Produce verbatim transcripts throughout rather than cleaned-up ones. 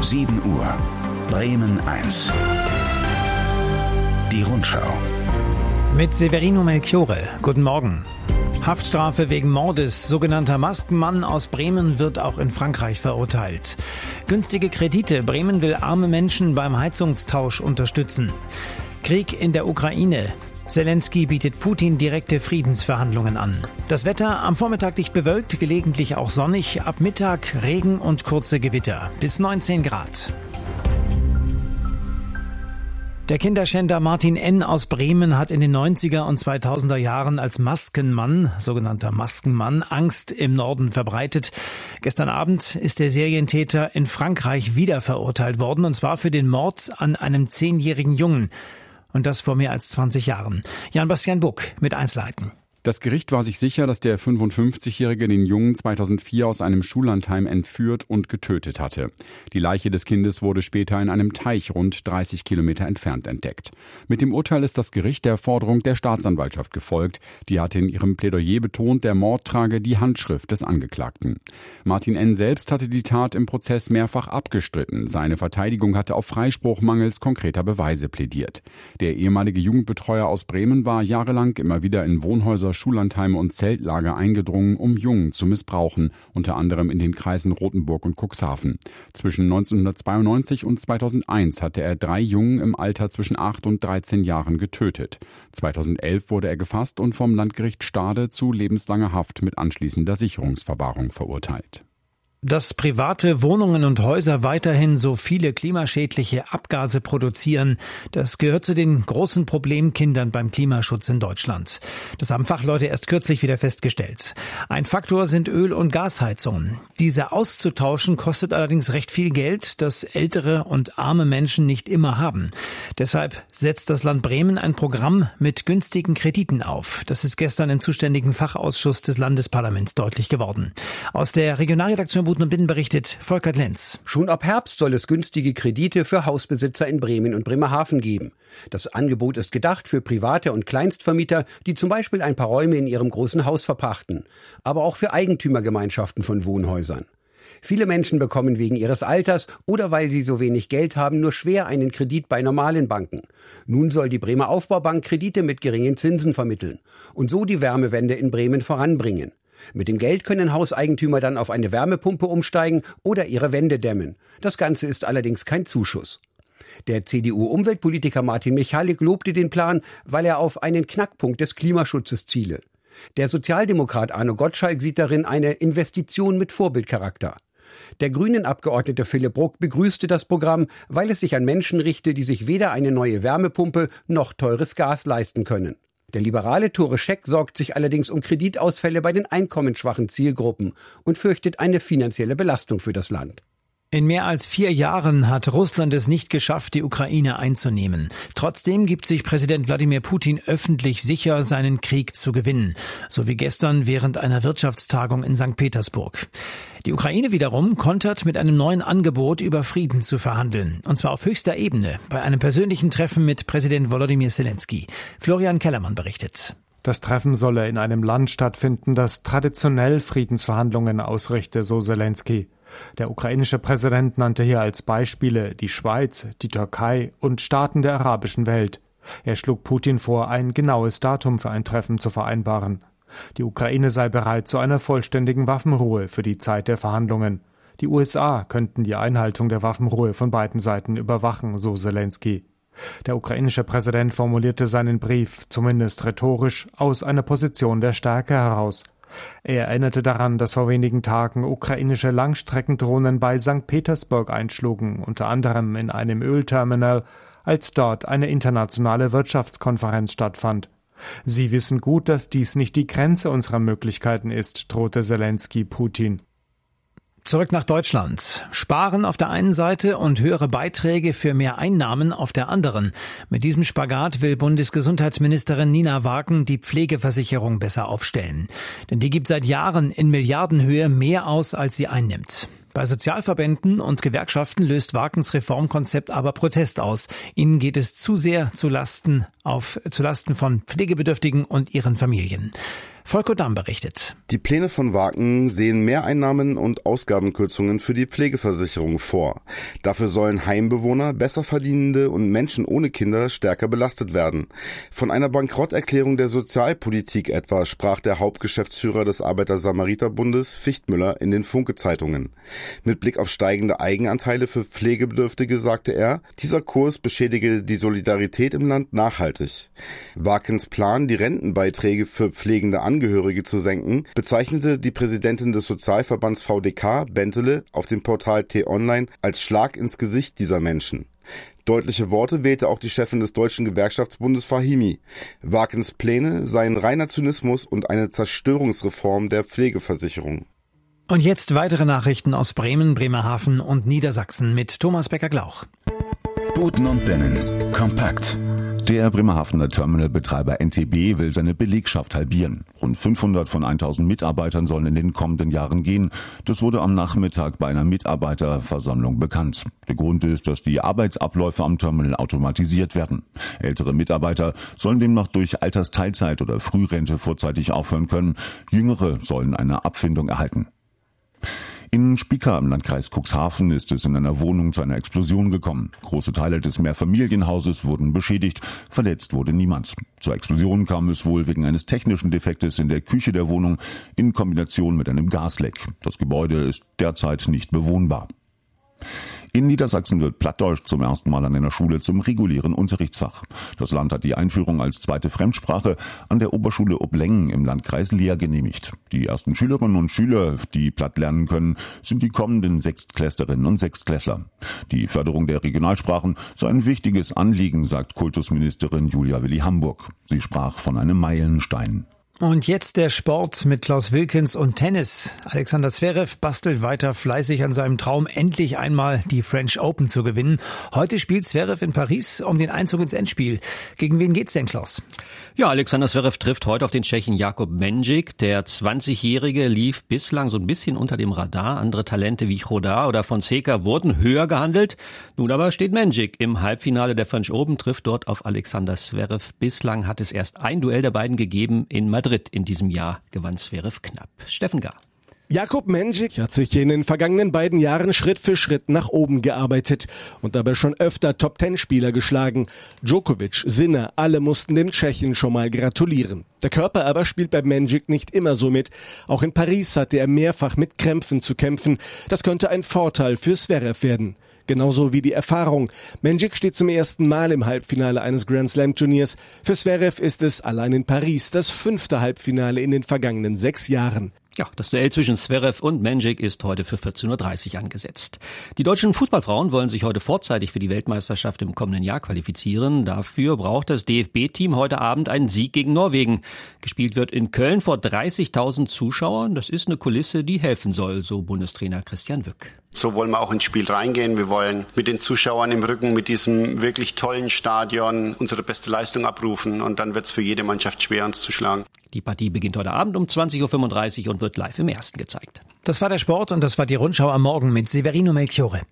sieben Uhr. Bremen eins. Die Rundschau. Mit Severino Melchiore. Guten Morgen. Haftstrafe wegen Mordes. Sogenannter Maskenmann aus Bremen wird auch in Frankreich verurteilt. Günstige Kredite. Bremen will arme Menschen beim Heizungstausch unterstützen. Krieg in der Ukraine. Zelensky bietet Putin direkte Friedensverhandlungen an. Das Wetter am Vormittag dicht bewölkt, gelegentlich auch sonnig. Ab Mittag Regen und kurze Gewitter. Bis neunzehn Grad. Der Kinderschänder Martin N. aus Bremen hat in den neunziger und zweitausender Jahren als Maskenmann, sogenannter Maskenmann, Angst im Norden verbreitet. Gestern Abend ist der Serientäter in Frankreich wieder verurteilt worden, und zwar für den Mord an einem zehnjährigen Jungen. Und das vor mehr als zwanzig Jahren. Jan-Bastian Buck mit Einzelheiten. Das Gericht war sich sicher, dass der fünfundfünfzigjährige den Jungen zweitausendvier aus einem Schullandheim entführt und getötet hatte. Die Leiche des Kindes wurde später in einem Teich rund dreißig Kilometer entfernt entdeckt. Mit dem Urteil ist das Gericht der Forderung der Staatsanwaltschaft gefolgt. Die hatte in ihrem Plädoyer betont, der Mord trage die Handschrift des Angeklagten. Martin N. selbst hatte die Tat im Prozess mehrfach abgestritten. Seine Verteidigung hatte auf Freispruch mangels konkreter Beweise plädiert. Der ehemalige Jugendbetreuer aus Bremen war jahrelang immer wieder in Wohnhäuser, Schullandheime und Zeltlager eingedrungen, um Jungen zu missbrauchen, unter anderem in den Kreisen Rothenburg und Cuxhaven. Zwischen neunzehnhundertzweiundneunzig und zweitausendeins hatte er drei Jungen im Alter zwischen acht und dreizehn Jahren getötet. zweitausendelf wurde er gefasst und vom Landgericht Stade zu lebenslanger Haft mit anschließender Sicherungsverwahrung verurteilt. Dass private Wohnungen und Häuser weiterhin so viele klimaschädliche Abgase produzieren, das gehört zu den großen Problemkindern beim Klimaschutz in Deutschland. Das haben Fachleute erst kürzlich wieder festgestellt. Ein Faktor sind Öl- und Gasheizungen. Diese auszutauschen kostet allerdings recht viel Geld, das ältere und arme Menschen nicht immer haben. Deshalb setzt das Land Bremen ein Programm mit günstigen Krediten auf. Das ist gestern im zuständigen Fachausschuss des Landesparlaments deutlich geworden. Aus der Regionalredaktion und Bitten berichtet Volker Lenz. Schon ab Herbst soll es günstige Kredite für Hausbesitzer in Bremen und Bremerhaven geben. Das Angebot ist gedacht für Private und Kleinstvermieter, die zum Beispiel ein paar Räume in ihrem großen Haus verpachten, aber auch für Eigentümergemeinschaften von Wohnhäusern. Viele Menschen bekommen wegen ihres Alters oder weil sie so wenig Geld haben, nur schwer einen Kredit bei normalen Banken. Nun soll die Bremer Aufbaubank Kredite mit geringen Zinsen vermitteln und so die Wärmewende in Bremen voranbringen. Mit dem Geld können Hauseigentümer dann auf eine Wärmepumpe umsteigen oder ihre Wände dämmen. Das Ganze ist allerdings kein Zuschuss. Der C D U-Umweltpolitiker Martin Michalik lobte den Plan, weil er auf einen Knackpunkt des Klimaschutzes ziele. Der Sozialdemokrat Arno Gottschalk sieht darin eine Investition mit Vorbildcharakter. Der Grünen-Abgeordnete Philipp Bruck begrüßte das Programm, weil es sich an Menschen richte, die sich weder eine neue Wärmepumpe noch teures Gas leisten können. Der liberale Tore Scheck sorgt sich allerdings um Kreditausfälle bei den einkommensschwachen Zielgruppen und fürchtet eine finanzielle Belastung für das Land. In mehr als vier Jahren hat Russland es nicht geschafft, die Ukraine einzunehmen. Trotzdem gibt sich Präsident Wladimir Putin öffentlich sicher, seinen Krieg zu gewinnen. So wie gestern während einer Wirtschaftstagung in Sankt Petersburg. Die Ukraine wiederum kontert mit einem neuen Angebot, über Frieden zu verhandeln. Und zwar auf höchster Ebene, bei einem persönlichen Treffen mit Präsident Volodymyr Zelensky. Florian Kellermann berichtet. Das Treffen solle in einem Land stattfinden, das traditionell Friedensverhandlungen ausrichte, so Zelensky. Der ukrainische Präsident nannte hier als Beispiele die Schweiz, die Türkei und Staaten der arabischen Welt. Er schlug Putin vor, ein genaues Datum für ein Treffen zu vereinbaren. Die Ukraine sei bereit zu einer vollständigen Waffenruhe für die Zeit der Verhandlungen. Die U S A könnten die Einhaltung der Waffenruhe von beiden Seiten überwachen, so Zelensky. Der ukrainische Präsident formulierte seinen Brief, zumindest rhetorisch, aus einer Position der Stärke heraus. Er erinnerte daran, dass vor wenigen Tagen ukrainische Langstreckendrohnen bei Sankt Petersburg einschlugen, unter anderem in einem Ölterminal, als dort eine internationale Wirtschaftskonferenz stattfand. Sie wissen gut, dass dies nicht die Grenze unserer Möglichkeiten ist, drohte Zelensky Putin. Zurück nach Deutschland. Sparen auf der einen Seite und höhere Beiträge für mehr Einnahmen auf der anderen. Mit diesem Spagat will Bundesgesundheitsministerin Nina Wagen die Pflegeversicherung besser aufstellen. Denn die gibt seit Jahren in Milliardenhöhe mehr aus, als sie einnimmt. Bei Sozialverbänden und Gewerkschaften löst Wagens Reformkonzept aber Protest aus. Ihnen geht es zu sehr zu Lasten, auf, zu Lasten von Pflegebedürftigen und ihren Familien. Volker Damm berichtet. Die Pläne von Waken sehen Mehreinnahmen und Ausgabenkürzungen für die Pflegeversicherung vor. Dafür sollen Heimbewohner, besser verdienende und Menschen ohne Kinder stärker belastet werden. Von einer Bankrotterklärung der Sozialpolitik etwa sprach der Hauptgeschäftsführer des Arbeiter-Samariter-Bundes Fichtmüller in den Funke-Zeitungen. Mit Blick auf steigende Eigenanteile für Pflegebedürftige sagte er, dieser Kurs beschädige die Solidarität im Land nachhaltig. Wakens Plan, die Rentenbeiträge für pflegende Angehörige zu senken, bezeichnete die Präsidentin des Sozialverbands V D K, Bentele, auf dem Portal T-Online als Schlag ins Gesicht dieser Menschen. Deutliche Worte wählte auch die Chefin des Deutschen Gewerkschaftsbundes Fahimi. Wakens Pläne seien reiner Zynismus und eine Zerstörungsreform der Pflegeversicherung. Und jetzt weitere Nachrichten aus Bremen, Bremerhaven und Niedersachsen mit Thomas Becker-Glauch. Booten und Binnen. Kompakt. Der Bremerhavener Terminalbetreiber N T B will seine Belegschaft halbieren. Rund fünfhundert von tausend Mitarbeitern sollen in den kommenden Jahren gehen. Das wurde am Nachmittag bei einer Mitarbeiterversammlung bekannt. Der Grund ist, dass die Arbeitsabläufe am Terminal automatisiert werden. Ältere Mitarbeiter sollen demnach durch Altersteilzeit oder Frührente vorzeitig aufhören können. Jüngere sollen eine Abfindung erhalten. In Spieker im Landkreis Cuxhaven ist es in einer Wohnung zu einer Explosion gekommen. Große Teile des Mehrfamilienhauses wurden beschädigt, verletzt wurde niemand. Zur Explosion kam es wohl wegen eines technischen Defektes in der Küche der Wohnung in Kombination mit einem Gasleck. Das Gebäude ist derzeit nicht bewohnbar. In Niedersachsen wird Plattdeutsch zum ersten Mal an einer Schule zum regulären Unterrichtsfach. Das Land hat die Einführung als zweite Fremdsprache an der Oberschule Oblengen im Landkreis Leer genehmigt. Die ersten Schülerinnen und Schüler, die Platt lernen können, sind die kommenden Sechstklässlerinnen und Sechstklässler. Die Förderung der Regionalsprachen sei ein wichtiges Anliegen, sagt Kultusministerin Julia Willi Hamburg. Sie sprach von einem Meilenstein. Und jetzt der Sport mit Klaus Wilkens und Tennis. Alexander Zverev bastelt weiter fleißig an seinem Traum, endlich einmal die French Open zu gewinnen. Heute spielt Zverev in Paris um den Einzug ins Endspiel. Gegen wen geht's denn, Klaus? Ja, Alexander Zverev trifft heute auf den Tschechen Jakub Mendžík. Der zwanzigjährige lief bislang so ein bisschen unter dem Radar. Andere Talente wie Chodar oder Fonseca wurden höher gehandelt. Nun aber steht Mendžík im Halbfinale der French Open, trifft dort auf Alexander Zverev. Bislang hat es erst ein Duell der beiden gegeben in Madrid. In diesem Jahr gewann Zverev knapp. Steffen Gar. Jakub Mendžík hat sich in den vergangenen beiden Jahren Schritt für Schritt nach oben gearbeitet und dabei schon öfter Top-Ten-Spieler geschlagen. Djokovic, Sinner, alle mussten dem Tschechen schon mal gratulieren. Der Körper aber spielt bei Mendžík nicht immer so mit. Auch in Paris hatte er mehrfach mit Krämpfen zu kämpfen. Das könnte ein Vorteil für Zverev werden. Genauso wie die Erfahrung. Mendžík steht zum ersten Mal im Halbfinale eines Grand-Slam-Turniers. Für Zverev ist es allein in Paris das fünfte Halbfinale in den vergangenen sechs Jahren. Ja, das Duell zwischen Zverev und Mendžík ist heute für vierzehn Uhr dreißig angesetzt. Die deutschen Fußballfrauen wollen sich heute vorzeitig für die Weltmeisterschaft im kommenden Jahr qualifizieren. Dafür braucht das D F B-Team heute Abend einen Sieg gegen Norwegen. Gespielt wird in Köln vor dreißigtausend Zuschauern. Das ist eine Kulisse, die helfen soll, so Bundestrainer Christian Wück. So wollen wir auch ins Spiel reingehen. Wir wollen mit den Zuschauern im Rücken, mit diesem wirklich tollen Stadion unsere beste Leistung abrufen. Und dann wird es für jede Mannschaft schwer, uns zu schlagen. Die Partie beginnt heute Abend um zwanzig Uhr fünfunddreißig und wird live im Ersten gezeigt. Das war der Sport und das war die Rundschau am Morgen mit Severino Melchiore.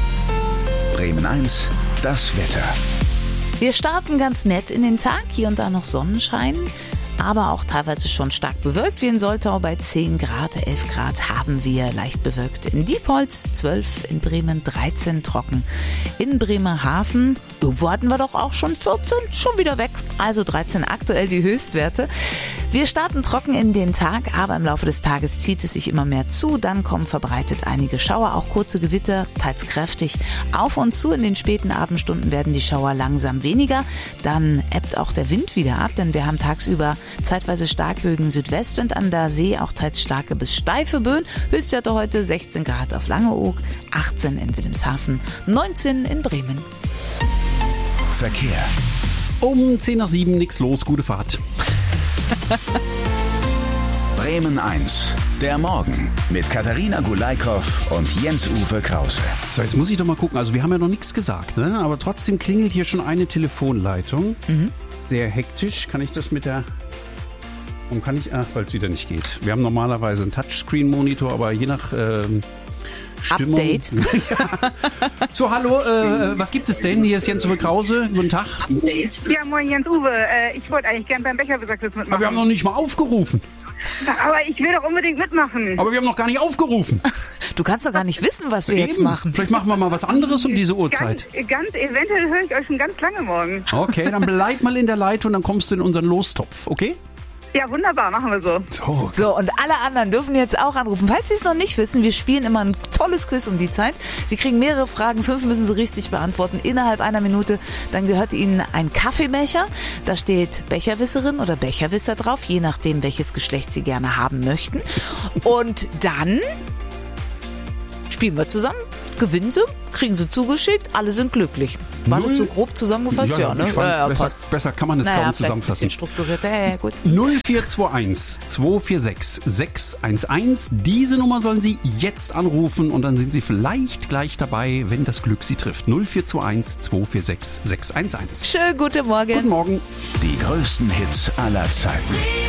Bremen eins, das Wetter. Wir starten ganz nett in den Tag, hier und da noch Sonnenschein, aber auch teilweise schon stark bewölkt. Wie in Soltau bei zehn Grad, elf Grad haben wir leicht bewölkt. In Diepholz zwölf, in Bremen dreizehn trocken. In Bremerhaven, irgendwo hatten wir doch auch schon vierzehn, schon wieder weg. Also dreizehn aktuell die Höchstwerte. Wir starten trocken in den Tag, aber im Laufe des Tages zieht es sich immer mehr zu. Dann kommen verbreitet einige Schauer, auch kurze Gewitter, teils kräftig. Auf und zu in den späten Abendstunden werden die Schauer langsam weniger. Dann ebbt auch der Wind wieder ab, denn wir haben tagsüber zeitweise Starkbögen Südwestwind, an der See auch teils starke bis steife Böen. Höchstwerte heute sechzehn Grad auf Langeoog, achtzehn in Wilhelmshaven, neunzehn in Bremen. Verkehr. Um zehn nach sieben, nix los, gute Fahrt. Bremen eins, der Morgen mit Katharina Gulaikow und Jens-Uwe Krause. So, jetzt muss ich doch mal gucken. Also wir haben ja noch nichts gesagt, ne? Aber trotzdem klingelt hier schon eine Telefonleitung. Mhm. Sehr hektisch. Kann ich das mit der... Warum kann ich... Ach, weil es wieder nicht geht. Wir haben normalerweise einen Touchscreen-Monitor, aber je nach... Ähm Stimmung. Update. Ja. So, hallo, äh, was gibt es denn? Hier ist Jens-Uwe Krause. Guten Tag. Update. Ja, moin Jens-Uwe. Äh, ich wollte eigentlich gern beim Becherbesack mitmachen. Aber wir haben noch nicht mal aufgerufen. Aber ich will doch unbedingt mitmachen. Aber wir haben noch gar nicht aufgerufen. Du kannst doch gar nicht wissen, was wir Eben. jetzt machen. Vielleicht machen wir mal was anderes um diese Uhrzeit. Ganz, ganz eventuell höre ich euch schon ganz lange morgen. Okay, dann bleib mal in der Leitung, dann kommst du in unseren Lostopf, okay? Ja, wunderbar, machen wir so. So, So, und alle anderen dürfen jetzt auch anrufen. Falls Sie es noch nicht wissen, wir spielen immer ein tolles Quiz um die Zeit. Sie kriegen mehrere Fragen, fünf müssen Sie richtig beantworten innerhalb einer Minute. Dann gehört Ihnen ein Kaffeebecher. Da steht Becherwisserin oder Becherwisser drauf, je nachdem, welches Geschlecht Sie gerne haben möchten. Und dann spielen wir zusammen, gewinnen Sie, kriegen Sie zugeschickt, alle sind glücklich. War das so grob zusammengefasst? Ja, ja ne? ich fand, Ja, ja, besser, passt. besser kann man es Naja, kaum vielleicht ein zusammenfassen. bisschen strukturierter, ja, ja, gut. null vier zwei eins, zwei vier sechs, sechs eins eins. Diese Nummer sollen Sie jetzt anrufen und dann sind Sie vielleicht gleich dabei, wenn das Glück Sie trifft. null vier zwei eins, zwei vier sechs, sechs eins eins. Schönen guten Morgen. Guten Morgen. Die größten Hits aller Zeiten.